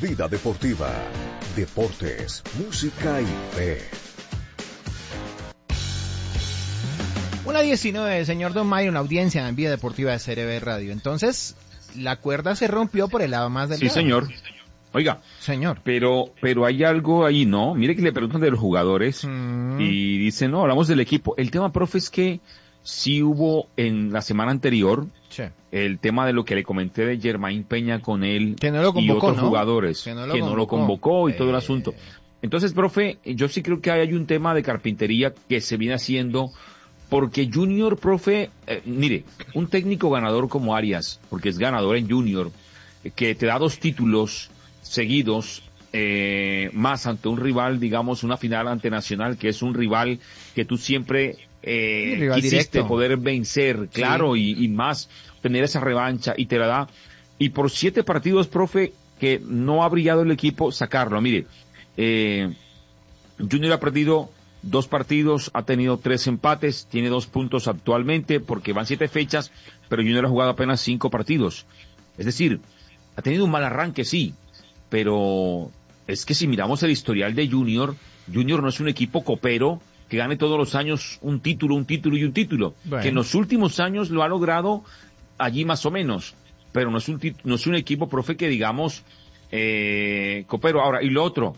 Vida Deportiva, deportes, música y fe. 1:19, señor Don Mayo, en la audiencia en Vida Deportiva de CRB Radio. Entonces, la cuerda se rompió por el lado más delgado. Sí, señor. Oiga, señor. Pero hay algo ahí, ¿no? Mire que le preguntan de los jugadores y dicen, no, hablamos del equipo. El tema, profe, es que sí hubo en la semana anterior el tema de lo que le comenté de Germain Peña con él que no lo convocó, y otros ¿no? jugadores que no lo convocó y todo el asunto. Entonces, profe, yo sí creo que hay un tema de carpintería que se viene haciendo porque Junior, profe, mire, un técnico ganador como Arias, porque es ganador en Junior, que te da 2 títulos seguidos, más ante un rival, digamos, una final ante Nacional, que es un rival que tú siempre quisiste directo. Poder vencer, claro, sí. y más, tener esa revancha, y te la da. Y por 7 partidos, profe, que no ha brillado el equipo, sacarlo. Mire, Junior ha perdido 2 partidos, ha tenido 3 empates, tiene 2 puntos actualmente, porque van 7 fechas, pero Junior ha jugado apenas 5 partidos. Es decir, ha tenido un mal arranque, sí, pero es que si miramos el historial de Junior no es un equipo copero que gane todos los años un título y un título. Bueno. Que en los últimos años lo ha logrado allí más o menos, pero no es un equipo, profe, que digamos copero. Ahora, y lo otro,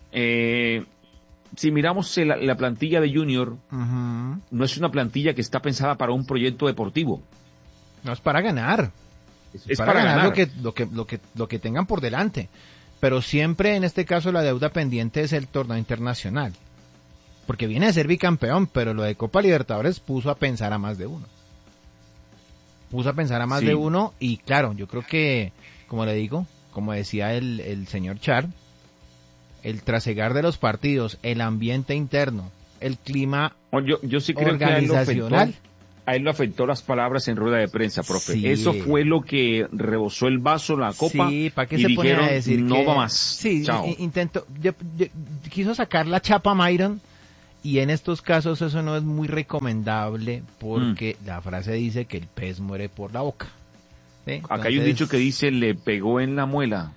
si miramos la plantilla de Junior, no es una plantilla que está pensada para un proyecto deportivo. No, es para ganar. Es para ganar lo que tengan por delante. Pero siempre en este caso la deuda pendiente es el torneo internacional. Porque viene a ser bicampeón, pero lo de Copa Libertadores puso a pensar a más de uno. De uno y claro, yo creo que, como le digo, como decía el señor Char, el trasegar de los partidos, el ambiente interno, el clima yo sí creo organizacional. Que a él lo afectó las palabras en rueda de prensa, profe. Sí. Eso fue lo que rebosó el vaso, la copa, sí, ¿para qué y se dijeron, a decir no que... va más. Sí, chao. Quiso sacar la chapa a Myron, y en estos casos eso no es muy recomendable, porque la frase dice que el pez muere por la boca. ¿Sí? Entonces, acá hay un dicho que dice, le pegó en la muela.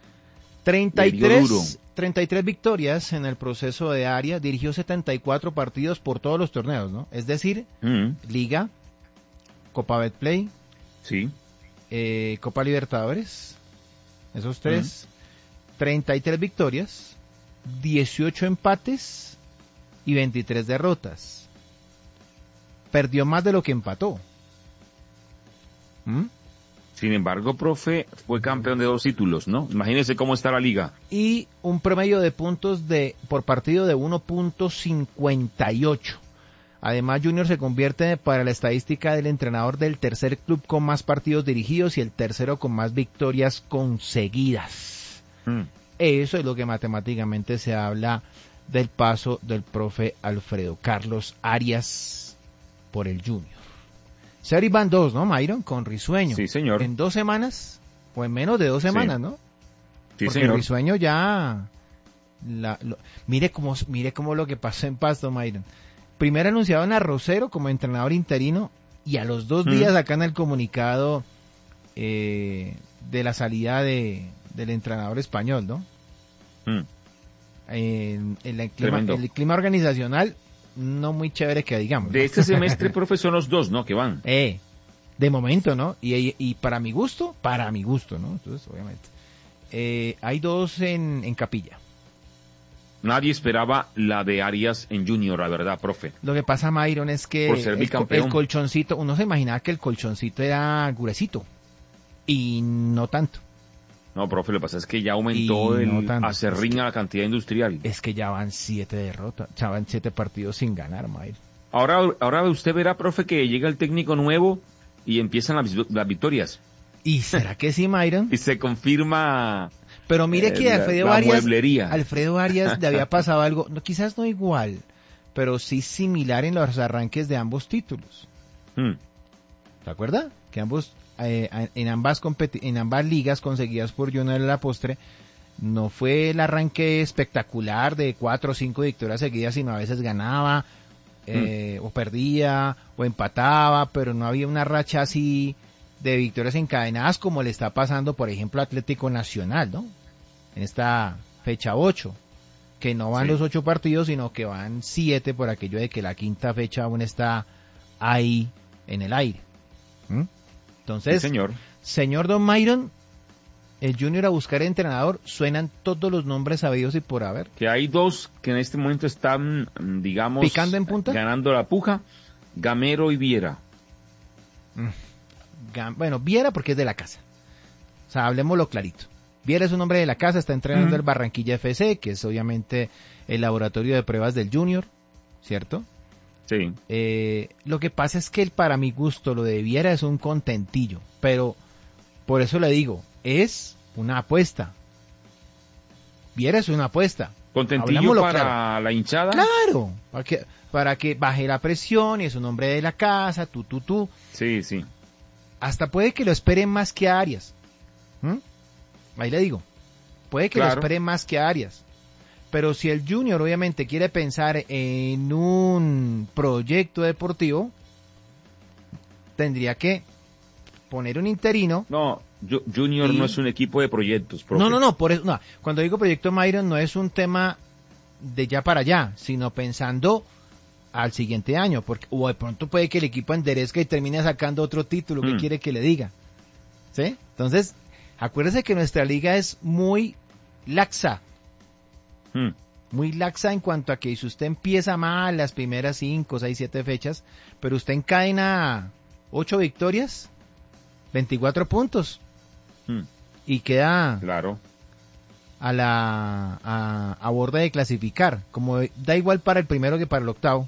33 victorias en el proceso de Arias, dirigió 74 partidos por todos los torneos, ¿no? Es decir, Liga, Copa Betplay, sí, Copa Libertadores, esos 3, 33 victorias, 18 empates y 23 derrotas. Perdió más de lo que empató. Sin embargo, profe, fue campeón de 2 títulos, ¿no? Imagínese cómo está la liga. Y un promedio de puntos por partido de 1.58. Además, Junior se convierte para la estadística del entrenador del tercer club con más partidos dirigidos y el tercero con más victorias conseguidas. Eso es lo que matemáticamente se habla del paso del profe Alfredo Carlos Arias por el Junior. Serie van 2, ¿no, Myron? Con Risueño. Sí, señor. En 2 semanas, o en menos de 2 semanas, sí. ¿no? Sí, porque señor. Risueño ya... Mire cómo lo que pasó en Pasto, Myron. Primero anunciaron a Rosero como entrenador interino y a los 2 días sacan el comunicado de la salida del entrenador español, ¿no? El clima organizacional no muy chévere que digamos, ¿no? De este semestre, profe, son los 2, ¿no? Que van. De momento, ¿no? Y para mi gusto, ¿no? Entonces, obviamente. Hay 2 en Capilla. Nadie esperaba la de Arias en Junior, la verdad, profe. Lo que pasa, Myron, es que por ser bicampeón, el colchoncito, uno se imaginaba que el colchoncito era gruesito. Y no tanto. No, profe, lo que pasa es que ya aumentó acerrín a la cantidad industrial. Es que ya van 7 derrotas, ya van 7 partidos sin ganar, Myron. Ahora usted verá, profe, que llega el técnico nuevo y empiezan las victorias. ¿Y será que sí, Myron? Y se confirma... Pero mire que Alfredo Arias le había pasado algo, quizás no igual, pero sí similar en los arranques de ambos títulos. ¿Se acuerda? Que ambos en ambas ligas conseguidas por Junior en la postre, no fue el arranque espectacular de 4 o 5 victorias seguidas, sino a veces ganaba, o perdía, o empataba, pero no había una racha así de victorias encadenadas como le está pasando, por ejemplo, a Atlético Nacional, ¿no? en esta fecha 8, que no van los 8 partidos, sino que van 7 por aquello de que la quinta fecha aún está ahí en el aire. Entonces, sí, señor Don Myron, el Junior a buscar entrenador, suenan todos los nombres sabidos y por haber. Que hay dos que en este momento están, digamos, picando en punta, ganando la puja, Gamero y Viera. Bueno, Viera porque es de la casa. O sea, hablemoslo clarito. Viera es un hombre de la casa, está entrenando el Barranquilla FC, que es obviamente el laboratorio de pruebas del Junior, ¿cierto? Sí. Lo que pasa es que para mi gusto lo de Viera es un contentillo, pero por eso le digo, es una apuesta. Viera es una apuesta. ¿Contentillo para la hinchada? Claro, para que baje la presión y es un hombre de la casa, tú. Sí, sí. Hasta puede que lo esperen más que a Arias. Ahí le digo, puede que lo esperen más que a Arias. Pero si el Junior obviamente quiere pensar en un proyecto deportivo, tendría que poner un interino. No, Junior no es un equipo de proyectos, profe. No, por eso, no. Cuando digo proyecto Myron no es un tema de ya para allá, sino pensando al siguiente año, porque o de pronto puede que el equipo enderezca y termine sacando otro título, ¿qué quiere que le diga? ¿Sí? Entonces, acuérdese que nuestra liga es muy laxa. Muy laxa en cuanto a que si usted empieza mal las primeras 5, 6, 7 fechas, pero usted encadena 8 victorias, 24 puntos y queda a borda de clasificar, como da igual para el primero que para el octavo.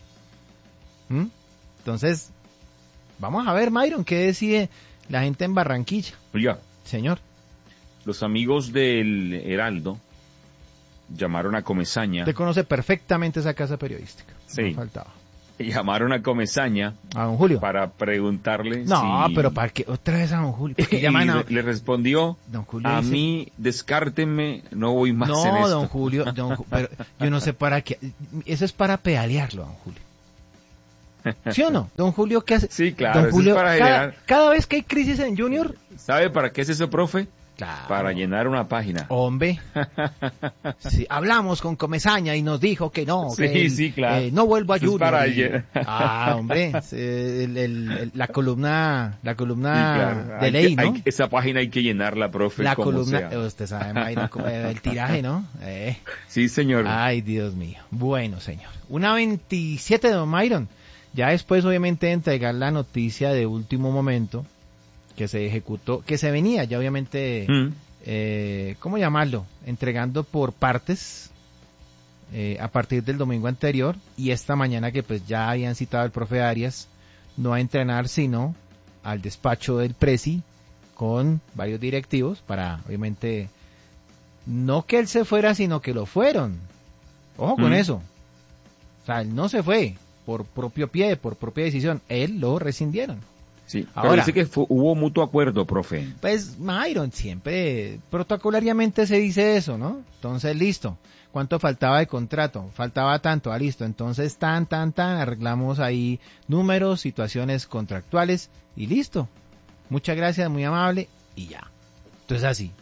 Entonces, vamos a ver, Myron, qué decide la gente en Barranquilla. Oiga, señor, los amigos del Heraldo llamaron a Comesaña. Usted conoce perfectamente esa casa periodística. Sí. No faltaba. Llamaron a Comesaña. A don Julio. Para preguntarle No, pero ¿para qué? Otra vez a don Julio. Y le respondió, don Julio a dice, mí, descártenme, no voy más en esto. No, don Julio, pero yo no sé para qué. Eso es para pedalearlo, don Julio. ¿Sí o no? Don Julio, ¿qué hace? Sí, claro, don Julio, es para cada vez que hay crisis en Junior. ¿Sabe para qué es eso, profe? Claro. Para llenar una página. Hombre, sí, hablamos con Comesaña y nos dijo que no, sí, claro. No vuelvo a Junior. Para hombre, la columna sí, claro. De ley, ¿no? Esa página hay que llenarla, profe. La columna, usted sabe, Mayra, el tiraje, ¿no? Sí, señor. Ay, Dios mío. Bueno, señor. 1:27 de don Myron. Ya después, obviamente, de entregar la noticia de último momento que se ejecutó, que se venía ya obviamente, ¿cómo llamarlo? Entregando por partes a partir del domingo anterior y esta mañana que pues ya habían citado al profe Arias no a entrenar sino al despacho del Presi con varios directivos para obviamente no que él se fuera sino que lo fueron. Ojo con eso. O sea, él no se fue por propio pie, por propia decisión, él lo rescindieron. Sí, ahora, pero dice que hubo mutuo acuerdo, profe. Pues, Myron, siempre protocolariamente se dice eso, ¿no? Entonces, listo. ¿Cuánto faltaba de contrato? Faltaba tanto, listo. Entonces, arreglamos ahí números, situaciones contractuales y listo. Muchas gracias, muy amable y ya. Entonces, así.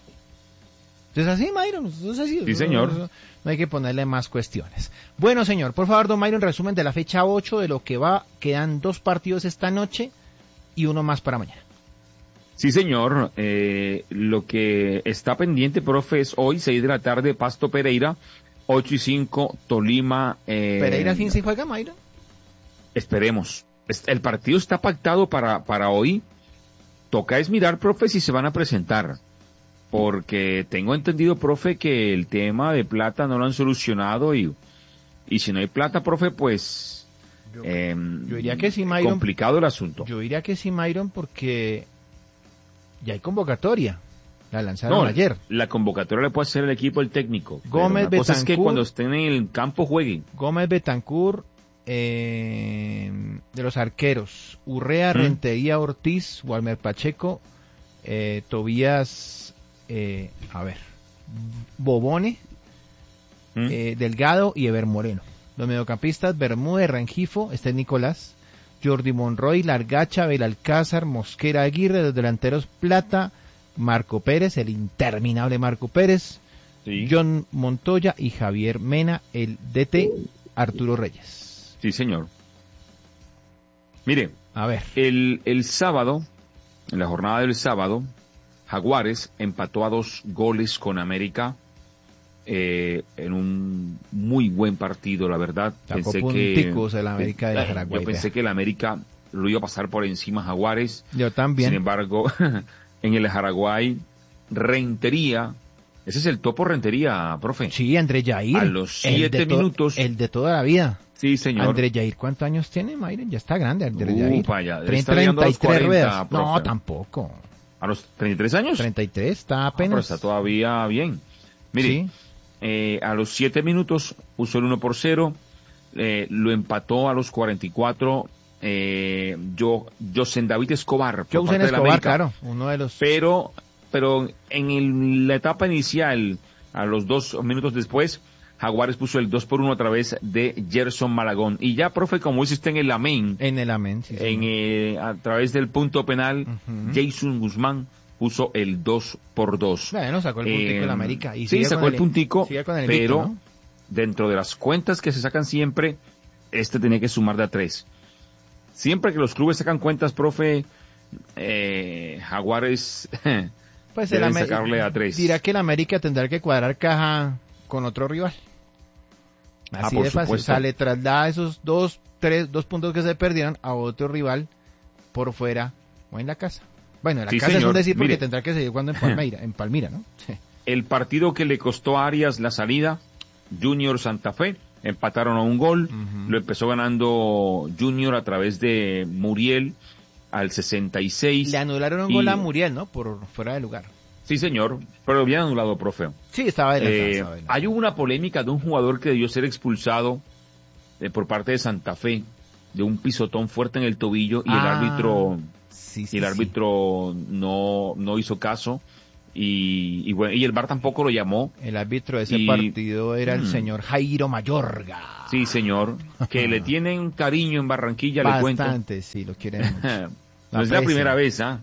Myron. Entonces, así. Sí, señor. No hay que ponerle más cuestiones. Bueno, señor, por favor, don Myron, resumen de la fecha 8 de lo que va. Quedan 2 partidos esta noche y uno más para mañana. Sí, señor. Lo que está pendiente, profe, es hoy, 6 de la tarde, Pasto Pereira, 8:05, Tolima. ¿Pereira al fin se juega, Myron? Esperemos. El partido está pactado para hoy. Toca es mirar, profe, si se van a presentar. Porque tengo entendido, profe, que el tema de plata no lo han solucionado y si no hay plata, profe, pues... Yo diría que sí, Myron. Complicado el asunto. Yo diría que sí, Myron, porque ya hay convocatoria. La lanzaron ayer. La convocatoria la puede hacer el equipo, el técnico. Gómez Betancourt. La cosa es que cuando estén en el campo jueguen. Gómez Betancourt, de los arqueros. Urrea, Rentería, Ortiz, Walmer Pacheco, Tobías, Bobone, Delgado y Ever Moreno. Los mediocampistas, Bermúdez, Rengifo, Nicolás, Jordi Monroy, Largacha, Belalcázar, Mosquera, Aguirre, los delanteros Plata, Marco Pérez, el interminable Marco Pérez, Sí. John Montoya y Javier Mena, el DT Arturo Reyes. Sí, señor. Mire, A ver. el sábado, en la jornada del sábado, Jaguares empató a 2 goles con América en un muy buen partido, la verdad. Sacó punticos el América de Jaraguay. Yo pensé que el América lo iba a pasar por encima a Jaguares. Yo también. Sin embargo, en el Jaraguay, Rentería, ese es el topo Rentería, profe. Sí, André Jair. A los 7 minutos. El de toda la vida. Sí, señor. André Jair, ¿cuántos años tiene, Mayren? Ya está grande, André Jair. Ya, 33 ruedas. Profe. No, tampoco. ¿A los 33 años? 33, está apenas. Pero está todavía bien. Mire, sí. A los 7 minutos puso el 1-0, lo empató a los 44 José David Escobar. José Escobar, claro, uno de los... Pero en la etapa inicial, a los 2 minutos después, Jaguares puso el 2-1 a través de Gerson Malagón. Y ya, profe, como dice usted en el amén. En el amén, sí. A través del punto penal, Jason Guzmán puso el 2-2. Bueno, sacó el puntico en América. Y sí, sacó el puntico, pero ¿no? Dentro de las cuentas que se sacan siempre, tenía que sumar de a 3. Siempre que los clubes sacan cuentas, profe, Jaguares pues deben sacarle a 3. Dirá que el América tendrá que cuadrar caja con otro rival. Así de fácil. Supuesto. O sea, le traslada esos 2 puntos que se perdieron a otro rival por fuera o en la casa. Bueno, en la casa señor. Es un decir porque mire, tendrá que seguir jugando en Palmira, ¿no? Sí. El partido que le costó a Arias la salida, Junior Santa Fe, empataron a 1 gol, lo empezó ganando Junior a través de Muriel al 66. Le anularon un gol a Muriel, ¿no? Por fuera de lugar. Sí, señor, pero bien anulado, profe. Sí, estaba adelantado. Hay una polémica de un jugador que debió ser expulsado por parte de Santa Fe, de un pisotón fuerte en el tobillo, y el árbitro no hizo caso, y bueno, y el VAR tampoco lo llamó. El árbitro de ese partido era el señor Jairo Mayorga. Sí, señor, que le tienen cariño en Barranquilla, le cuento. Bastante, sí, lo quieren mucho. No es la primera vez, ¿ah?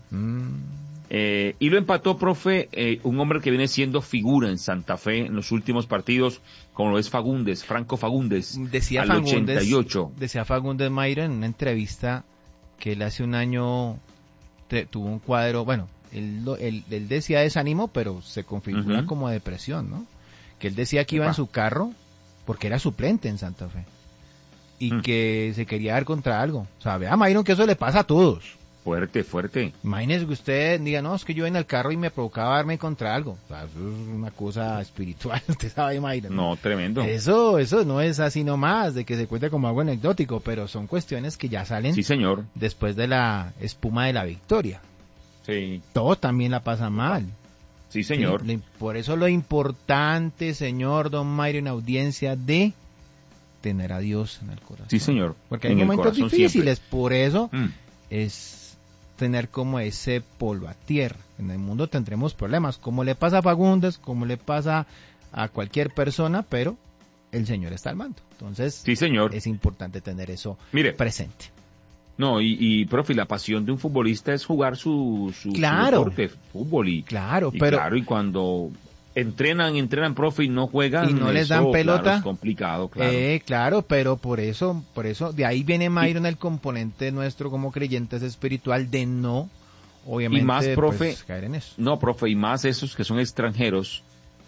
Y lo empató, profe, un hombre que viene siendo figura en Santa Fe en los últimos partidos, como lo es Fagundes, Franco Fagundes, decía al Fagundes, 88. Decía Fagundes Mayra en una entrevista que él hace un año tuvo un cuadro, bueno, él decía desánimo, pero se configura como depresión, ¿no? Que él decía que iba en su carro porque era suplente en Santa Fe y que se quería dar contra algo. O sea, vea, Mayron, que eso le pasa a todos. Fuerte. Imagínese que usted diga, no, es que yo en el carro y me provocaba darme contra algo. O sea, eso es una cosa espiritual, usted sabe, Mayra. No, tremendo. Eso no es así nomás, de que se cuente como algo anecdótico, pero son cuestiones que ya salen sí, señor. Después de la espuma de la victoria. Sí. Todo también la pasa mal. Sí, señor. Sí, por eso lo importante, señor Don Mayra, en audiencia, de tener a Dios en el corazón. Sí, señor. Porque hay momentos difíciles, por eso es tener como ese polvo a tierra. En el mundo tendremos problemas, como le pasa a Fagundes, como le pasa a cualquier persona, pero el Señor está al mando. Entonces, sí, señor. Es importante tener eso presente. No, y profe, la pasión de un futbolista es jugar su deporte, fútbol. Y cuando entrenan, profe, y no juegan, y no les dan pelota, claro, es complicado, claro. Claro, pero por eso, de ahí viene Mayron, el componente nuestro como creyentes espiritual de no, obviamente, y más, profe, pues, caer en eso. No, profe, y más esos que son extranjeros,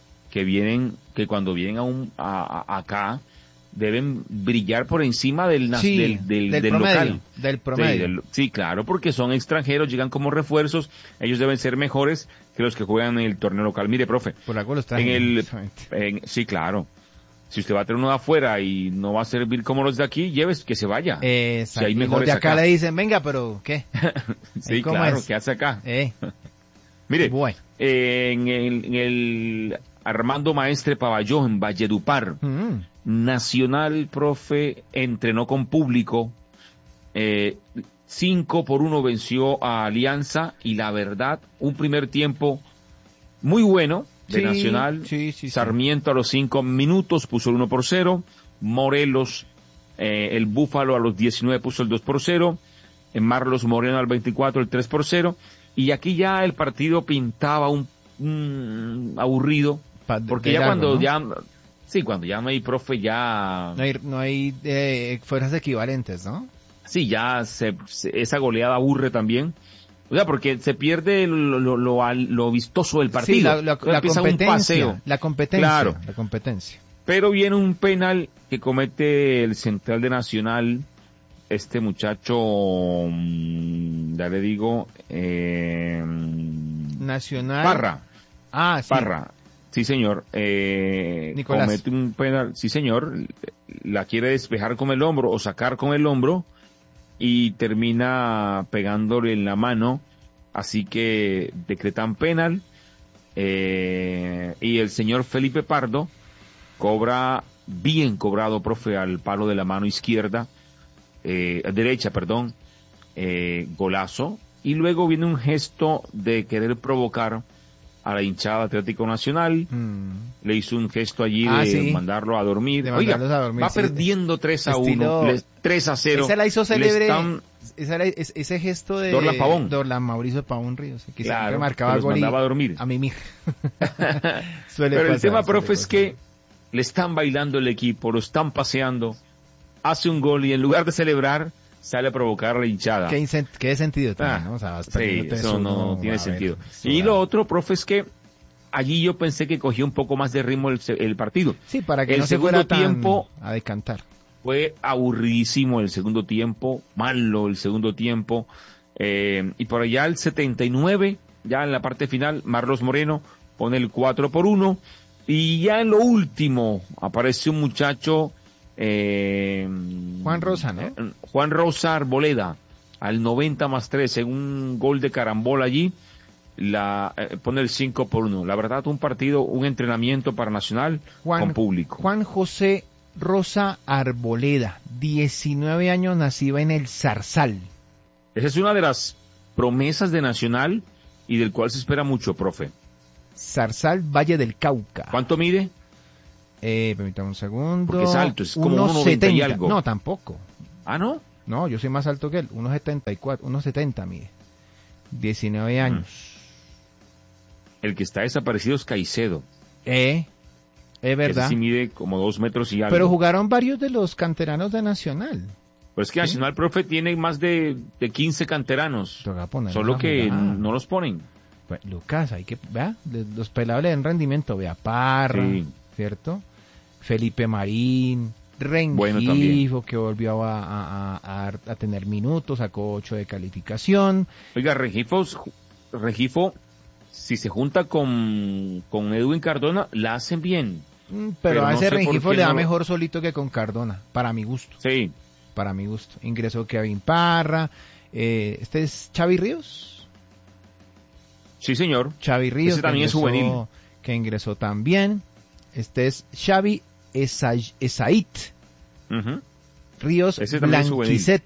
que cuando vienen acá, deben brillar por encima del promedio, local. Del promedio. Sí, claro, porque son extranjeros, llegan como refuerzos, ellos deben ser mejores que los que juegan en el torneo local. Mire, profe, por algo los traen. Sí, claro. Si usted va a tener uno de afuera y no va a servir como los de aquí, lleves que se vaya. Exacto. Si hay mejores los de acá le dicen, venga, pero ¿qué? Sí, claro, ¿qué hace acá? Mire, bueno. En el Armando Maestre Paballó, en Valledupar, Nacional, profe, entrenó con público, 5-1 venció a Alianza, y la verdad, un primer tiempo muy bueno de Nacional. Sarmiento a los 5 minutos puso el 1-0, Morelos, el Búfalo a los 19 puso el 2-0, Marlos Moreno al 24 el 3-0, y aquí ya el partido pintaba un aburrido, Porque ya cuando ya no hay profe, ya... No hay fuerzas equivalentes, ¿no? Sí, ya esa goleada aburre también. O sea, porque se pierde lo vistoso del partido. Sí, la competencia. Un paseo. La competencia. Claro. La competencia. Pero viene un penal que comete el central de Nacional, este muchacho, ya le digo, Nacional. Parra. Ah, sí. Parra. Sí, señor. Nicolás. Comete un penal, sí, señor. La quiere despejar con el hombro o sacar con el hombro y termina pegándole en la mano. Así que decretan penal. Y el señor Felipe Pardo cobra bien cobrado, profe, al palo de la mano izquierda, derecha, perdón, golazo. Y luego viene un gesto de querer provocar a la hinchada Atlético Nacional, le hizo un gesto allí de mandarlo a dormir. Oiga, va perdiendo 3-1, 3-0. Esa la hizo célebre, ese gesto de Dorlan Pavón. Dorlan Mauricio Pavón Ríos, que claro, siempre marcaba que los mandaba a dormir. A mí Pero el tema, profe, es que le están bailando el equipo, lo están paseando, hace un gol y en lugar de celebrar, sale a provocar a la hinchada. ¿Qué sentido también, ¿no? O sea, sí, eso no tiene sentido. Y lo otro, profe, es que allí yo pensé que cogía un poco más de ritmo el partido. Sí, para que no se fuera a decantar. Fue aburridísimo el segundo tiempo, malo el segundo tiempo. Y por allá el 79, ya en la parte final, Marlos Moreno pone el 4-1. Y ya en lo último aparece un muchacho... Juan Rosa, ¿no? Juan Rosa Arboleda, al 90+3, en un gol de carambola allí, pone el 5-1. La verdad, un partido, un entrenamiento para Nacional con público. Juan José Rosa Arboleda, 19 años, nacido en el Zarzal. Esa es una de las promesas de Nacional y del cual se espera mucho, profe. Zarzal, Valle del Cauca. ¿Cuánto mide? Permítame un segundo. Porque es alto, es como 1.90 y algo. No, tampoco. ¿Ah, no? No, yo soy más alto que él, 1.74, 1.70 mide. 19 años. El que está desaparecido es Caicedo. Es verdad. Ese sí mide como 2 metros y algo. Pero jugaron varios de los canteranos de Nacional. Pues que Nacional, profe, tiene más de 15 canteranos. Solo que no los ponen. Pues, Lucas, hay que, vea, los pelados le den rendimiento, vea, Parra, sí. ¿Cierto? Felipe Marín, Rengifo, que volvió a tener minutos, sacó 8 de calificación. Oiga, Rengifo, si se junta con Edwin Cardona, la hacen bien. Pero a ese Rengifo le da mejor solito que con Cardona, para mi gusto. Sí. Para mi gusto. Ingresó Kevin Parra, ¿este es Xavi Ríos? Sí, señor. Xavi Ríos. Ese también es juvenil. Que ingresó también. Este es Xavi Esait. Ríos Blanquicet.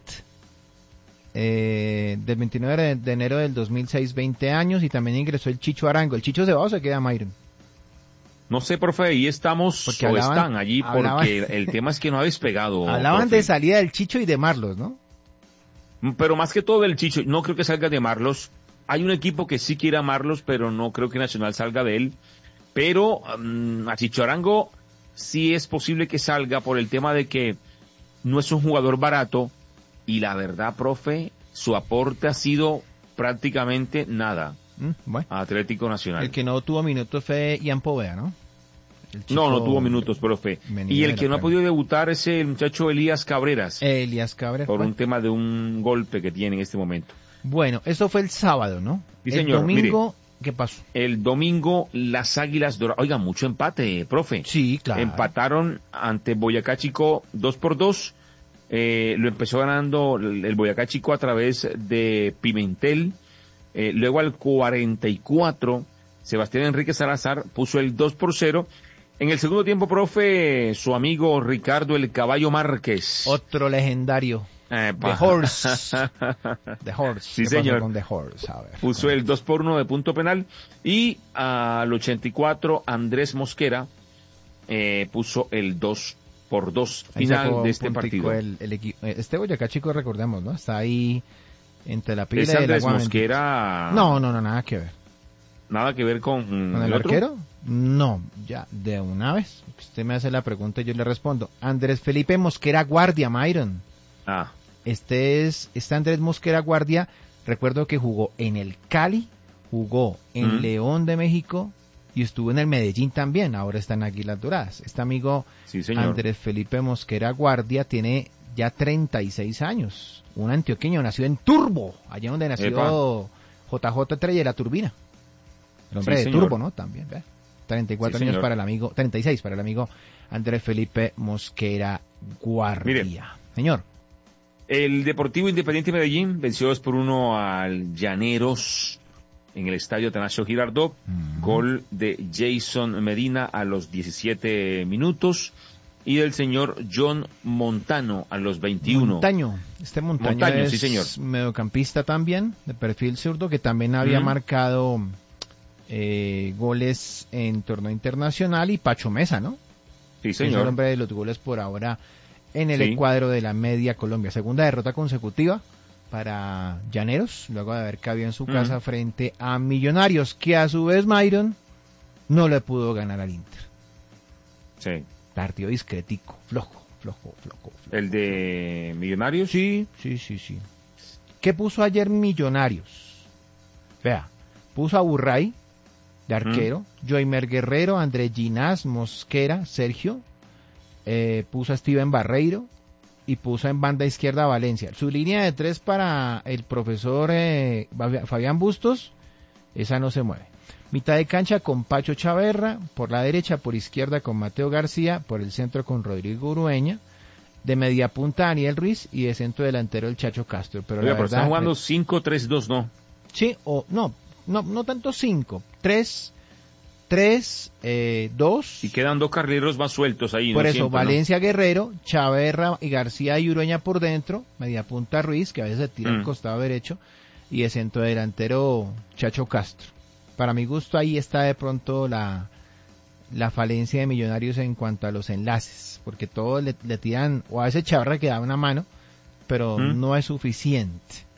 Del 29 de enero del 2006, 20 años. Y también ingresó el Chicho Arango. ¿El Chicho se va o se queda, Mayron? No sé, profe, ahí estamos porque están allí porque el tema es que no ha despegado. Hablaban profe. de salida del Chicho y de Marlos, ¿no? Pero más que todo del Chicho, no creo que salga de Marlos. Hay un equipo que sí quiere a Marlos, pero no creo que Nacional salga de él. Pero a Chicho Arango sí es posible que salga por el tema de que no es un jugador barato y la verdad, profe, su aporte ha sido prácticamente nada. Bueno, a Atlético Nacional. El que no tuvo minutos fue Ian Poveda, ¿no? No tuvo minutos, profe. Y el que no ha podido debutar es el muchacho Elías Cabreras. Por un tema de un golpe que tiene en este momento. Bueno, eso fue el sábado, ¿no? Sí, señor. El domingo, mire, ¿qué pasó? El domingo, las Águilas Doradas. Oiga, mucho empate, profe. Sí, claro. Empataron ante Boyacá Chico 2-2. Lo empezó ganando el Boyacá Chico a través de Pimentel. Luego al 44, Sebastián Enrique Salazar puso el 2-0. En el segundo tiempo, profe, su amigo Ricardo el Caballo Márquez. Otro legendario. The Horse. The Horse. Sí, señor. Con The Horse? A ver, puso el 2-1 de punto penal. Y al 84, Andrés Mosquera puso el 2-2 final de este partido. Este Boyacá Chico, recordemos, ¿no? Está ahí entre la pila y el Andrés agua. Mosquera. No, nada que ver. Nada que ver con el arquero. No, ya, de una vez. Usted me hace la pregunta y yo le respondo. Andrés Felipe Mosquera Guardia, Myron. Este Andrés Mosquera Guardia, recuerdo que jugó en el Cali, jugó en León de México y estuvo en el Medellín también, ahora está en Águilas Doradas. Este amigo Andrés Felipe Mosquera Guardia tiene ya 36 años, un antioqueño, nació en Turbo, allá donde nació JJ Trelle, la turbina. El hombre de Turbo, ¿no? También, ¿verdad? 34 años para el amigo, 36 para el amigo Andrés Felipe Mosquera Guardia. Mire, señor. El Deportivo Independiente Medellín venció 2-1 al Llaneros en el Estadio Atanasio Girardot. Gol de Jason Medina a los 17 minutos y del señor John Montano a los 21. Montaño es sí, señor. Mediocampista también, de perfil zurdo, que también había marcado goles en torneo internacional, y Pacho Mesa, ¿no? Sí, señor. Es el hombre de los goles por ahora en el cuadro de la Media Colombia. Segunda derrota consecutiva para Llaneros, luego de haber caído en su casa frente a Millonarios, que a su vez, Myron, no le pudo ganar al Inter. Sí. Partido discretico, flojo. ¿El de Millonarios? Sí. ¿Qué puso ayer Millonarios? Vea, puso a Burray de arquero, Joimer Guerrero, Andrés Ginás, Mosquera, Sergio, puso a Steven Barreiro y puso en banda izquierda a Valencia. Su línea de 3 para el profesor Fabián Bustos, esa no se mueve. Mitad de cancha con Pacho Chaverra, por la derecha, por izquierda con Mateo García, por el centro con Rodrigo Urueña, de media punta Daniel Ruiz y de centro delantero el Chacho Castro. Pero oiga, la verdad, están jugando 5-3-2, ¿no? Sí, o no tanto 5, 3, 2. Y quedan 2 carrileros más sueltos ahí. Por ¿no? eso, Siempre, Valencia, ¿no? Guerrero, Chaverra y García y Urueña por dentro, media punta Ruiz, que a veces se tira al costado derecho, y de centro delantero Chacho Castro. Para mi gusto, ahí está de pronto la falencia de Millonarios en cuanto a los enlaces, porque todos le tiran, o a veces Chaverra que da una mano, pero no es suficiente.